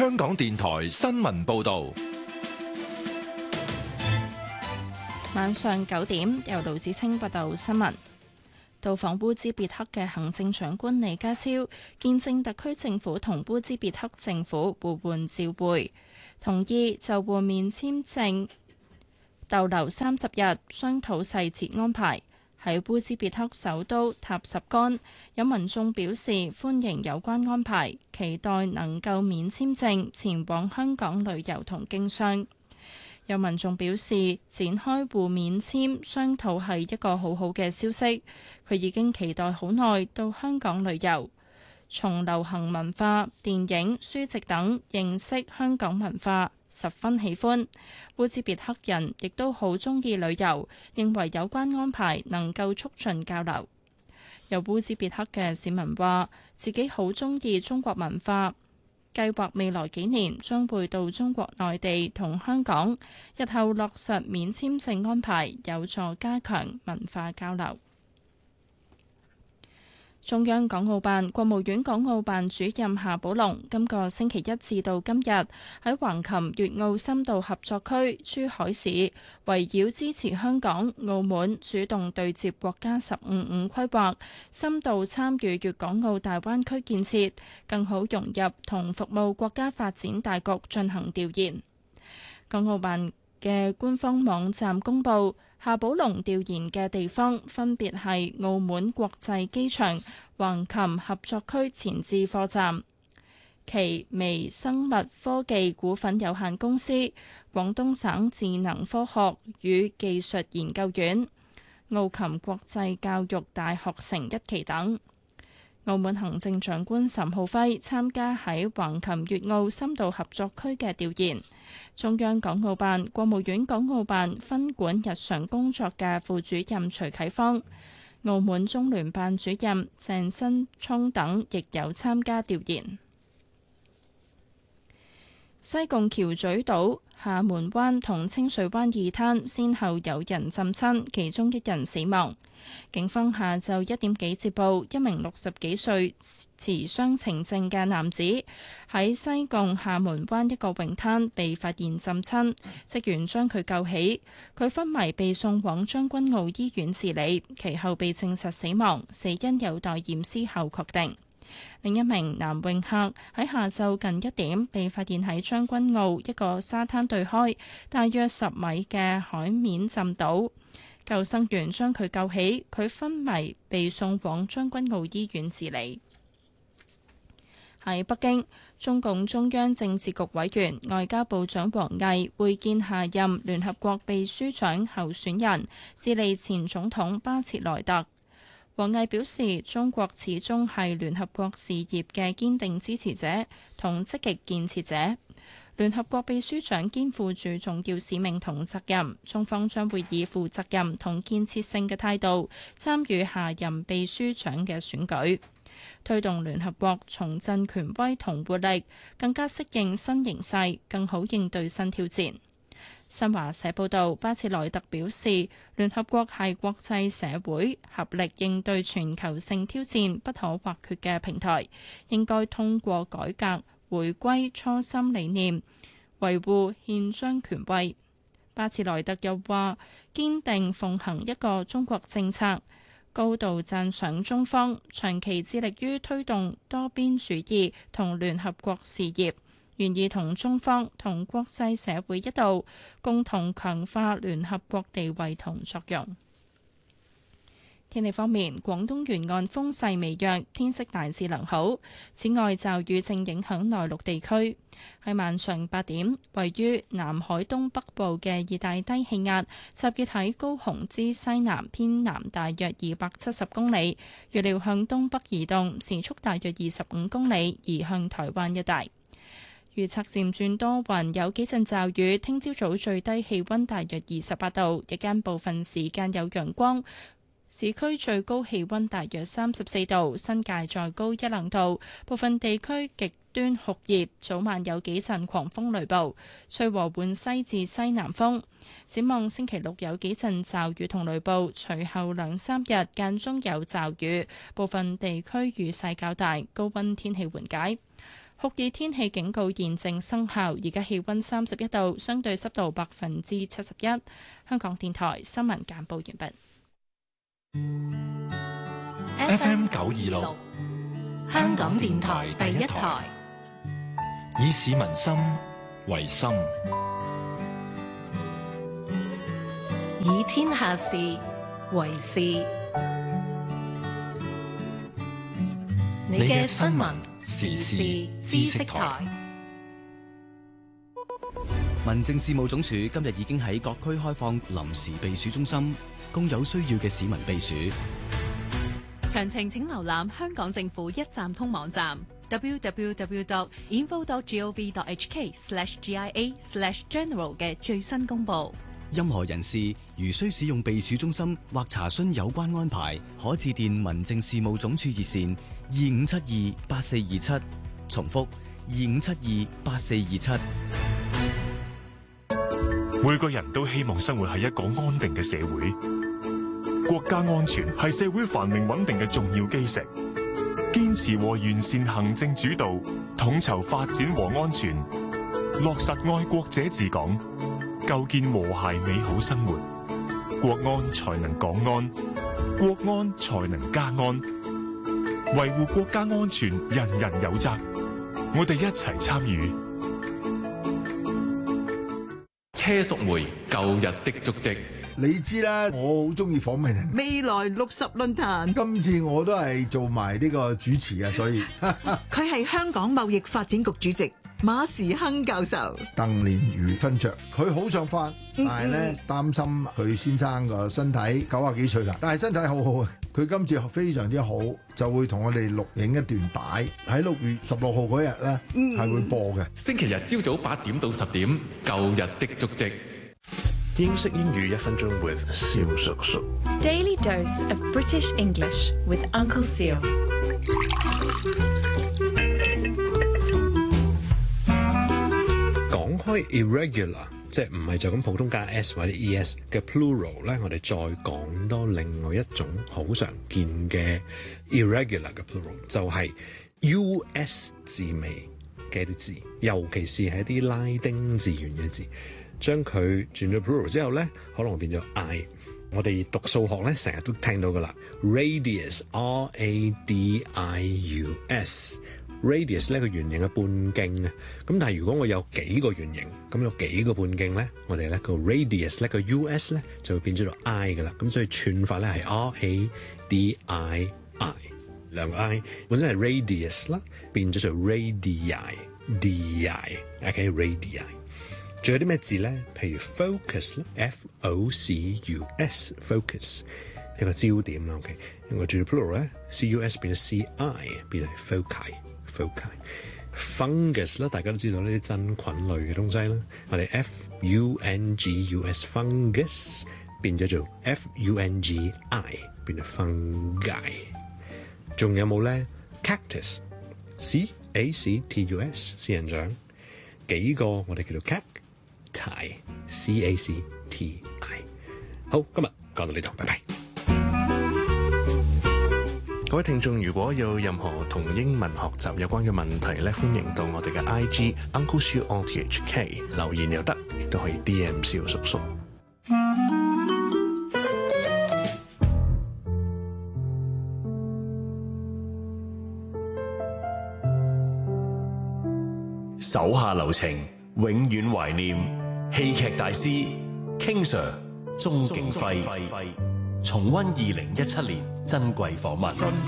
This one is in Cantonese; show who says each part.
Speaker 1: 香港電台新聞報道。
Speaker 2: 晚上9點，由盧子清報道新聞。到訪烏茲別克嘅行政長官李家超見證特區政府同烏茲別克政府互換照會，同意就互免簽證逗留30日，商討細節安排。喺烏茲別克首都塔什干，有民眾表示歡迎有關安排，期待能夠免簽證前往香港旅遊同經商。有民眾表示，展開互免簽商討係一個好好嘅消息，佢已經期待好耐到香港旅遊，從流行文化、電影、書籍等認識香港文化，十分喜歡。烏茲別克人亦都好鍾意旅遊，認為有關安排能夠促進交流。有烏茲別克嘅市民話，自己好鍾意中國文化，計劃未來幾年將會到中國內地同香港，日後落實免簽證安排，有助加強文化交流。中央港澳辦、國務院港澳辦主任夏寶龍今個星期一至到今日喺橫琴粵澳深度合作區珠海市，圍繞支持香港、澳門主動對接國家15五規劃，深度參與粵港澳大灣區建設，更好融入同服務國家發展大局進行調研。港澳辦嘅官方網站公佈，夏寶龍調研嘅地方分別係澳門國際機場、橫琴合作區前置貨站、奇微生物科技股份有限公司、廣東省智能科學與技術研究院、澳琴國際教育大學城1期等。澳門行政長官岑浩輝參加喺橫琴粵澳深度合作區嘅調研。中央港澳辦、國務院港澳辦分管日常工作嘅副主任徐啟芳、澳門中聯辦主任鄭新聰等亦有參加調研。西貢橋咀島、廈門灣同清水灣二灘先後有人浸親，其中1人死亡。警方下晝1點幾接報，一名60幾歲持雙程證嘅男子喺西貢廈門灣一個泳灘被發現浸親，職員將佢救起，佢昏迷被送往將軍澳醫院治理，其後被證實死亡，死因有待驗屍後確定。另一名男泳客喺下晝近1點被發現喺將軍澳一個沙灘對開大約10米嘅海面浸倒，救生員將佢救起，佢昏迷被送往將軍澳醫院治理。喺北京，中共中央政治局委員、外交部長王毅會見下任聯合國秘書長候選人、智利前總統巴切萊特。王毅表示，中國始終係聯合國事業嘅堅定支持者同積極建設者。聯合國秘書長肩負住重要使命同責任，中方將會以負責任同建設性嘅態度參與下任秘書長嘅選舉，推動聯合國重振權威同活力，更加適應新形勢，更好應對新挑戰。新華社報導，巴切萊特表示，聯合國係國際社會合力應對全球性挑戰不可或缺嘅平台，應該通過改革回歸初心理念，維護憲章權威。巴切萊特又話，堅定奉行一個中國政策，高度讚賞中方長期致力於推動多邊主義同聯合國事業，願意同中方同國際社會一道，共同強化聯合國地位同作用。天氣方面，廣東沿岸風勢微弱，天色大致良好。此外，驟雨正影響內陸地區。喺晚上8點，位於南海東北部嘅熱帶低氣壓集結喺高雄之西南偏南大約270公里，預料向東北移動，時速大約25公里，移向台灣一帶。預測漸轉多雲，有幾陣驟雨。聽朝早最低氣溫大約28度，日間部分時間有陽光。市區最高氣溫大約34度，新界再高1-2度，部分地區極端酷熱，早晚有幾陣狂風雷暴，吹和緩西至西南風。展望星期六有幾陣驟雨同雷暴，隨後2-3日間中有驟雨，部分地區雨勢較大，高溫天氣緩解。 酷熱天氣警告現正生效，而家氣溫31度，相對濕度71%。香港電台新聞簡報完畢。
Speaker 1: FM 926，
Speaker 3: 香港電台第一台，
Speaker 1: 以市民心為心，
Speaker 3: 以天下事為事。你嘅新聞時事知識台。
Speaker 4: 民政事務總署今日已經喺各區開放臨時避暑中心，供有需要嘅市民避暑。
Speaker 5: 詳情請瀏覽香港政府一站通網站 www.info.gov.hk/GIA/general 嘅最新公佈。
Speaker 4: 任何人士如需使用避暑中心或查詢有關安排，可致電民政事務總署熱線25728427，重複25728427。
Speaker 6: 每個人都希望生活喺一個安定嘅社會，國家安全係社會繁榮穩定嘅重要基石。堅持和完善行政主導，統籌發展和安全，落實愛國者治港，構建和諧美好生活，國安才能港安，國安才能家安。維護國家安全，人人有責，我哋一齊參與。
Speaker 7: 車淑梅舊日的足跡。
Speaker 8: 你知啦，我好中意訪問人。
Speaker 9: 未來60論壇，
Speaker 8: 今次我都係做埋呢個主持啊，所以
Speaker 9: 佢係香港貿易發展局主席馬時亨教授。
Speaker 8: 鄧蓮如勳爵，佢好想翻，但係咧擔心佢先生個身體90幾歲啦，但係身體好好啊。佢今次非常之好，就會同我哋錄影一段帶喺6月16號嗰日咧係會播嘅。
Speaker 7: 星期日朝早8點到10點，舊日的足跡。
Speaker 10: 英式英語1分鐘 with 蕭叔叔。
Speaker 11: Daily dose of British English with Uncle Seal。
Speaker 10: 講開 irregular， 即係唔係就咁普通加 s 或者 es 嘅 plural 咧，我哋再講多另外一種好常見嘅 irregular 嘅 plural， 就係 us 字尾嘅啲字，尤其是係一啲拉丁字元嘅字。將佢轉咗 plural 之後咧，可能會變咗 I。我哋讀數學咧，成日都聽到噶啦 ，radius radius 呢個圓形嘅半徑啊。咁但係如果我有幾個圓形，咁有幾個半徑咧，我哋咧個 radius 咧個 us 咧就會變咗做 I 噶啦。咁所以串法咧係 radii， 兩個 I 本身係 radius 啦，變咗做 radii， radii。仲有啲咩字咧？譬如 focus 咧 ，focus focus 一個焦點啦。OK， 我轉咗 plural 咧 ，cus 變咗 ci， 變係 foci。fungus 啦，大家都知道呢啲真菌類嘅東西啦。我哋 fungus fungus 變咗做 fungi， 變咗 fungi。仲有冇咧 ？cactus cactus 仙人掌，幾個我哋叫做 cacti。好，今日講到呢度，拜拜。
Speaker 12: 各位聽眾，如果有任何同英文學習有關嘅問題咧，歡迎到我哋嘅 IG Uncle Siu RTHK 留言又得，亦都可以 DM 蕭叔叔。
Speaker 13: 手下留情，永遠懷念戲劇大師 King Sir 鍾景輝，重溫2017年珍貴訪問。